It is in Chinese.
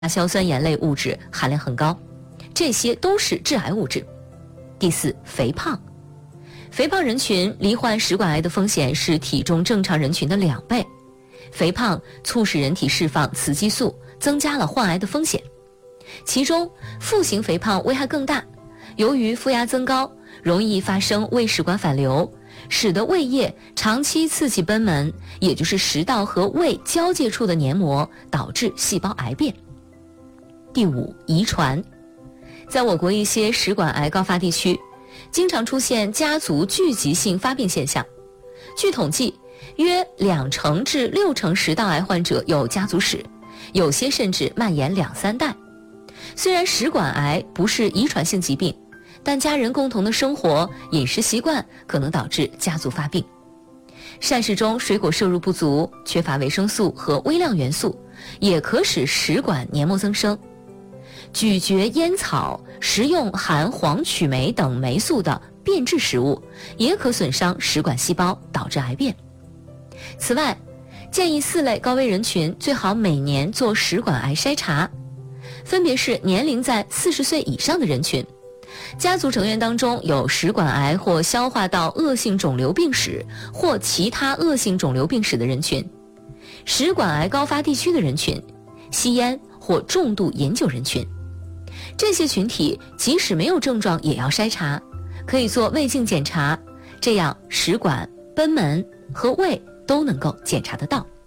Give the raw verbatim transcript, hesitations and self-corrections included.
硝酸盐类物质含量很高，这些都是致癌物质。第四，肥胖。肥胖人群罹患食管癌的风险是体重正常人群的两倍。肥胖促使人体释放雌激素，增加了患癌的风险。其中，腹型肥胖危害更大，由于腹压增高，容易发生胃食管反流，使得胃液长期刺激贲门，也就是食道和胃交界处的黏膜，导致细胞癌变。第五，遗传。在我国一些食管癌高发地区，经常出现家族聚集性发病现象。据统计，约两成至六成食道癌患者有家族史，有些甚至蔓延两三代。虽然食管癌不是遗传性疾病，但家人共同的生活、饮食习惯可能导致家族发病。膳食中水果摄入不足，缺乏维生素和微量元素，也可使食管黏膜增生。咀嚼烟草、食用含黄曲霉等霉素的变质食物，也可损伤食管细胞，导致癌变。此外，建议四类高危人群最好每年做食管癌筛查，分别是年龄在四十岁以上的人群，家族成员当中有食管癌或消化道恶性肿瘤病史或其他恶性肿瘤病史的人群，食管癌高发地区的人群，吸烟或重度饮酒人群。这些群体即使没有症状也要筛查，可以做胃镜检查，这样食管、贲门和胃都能够检查得到。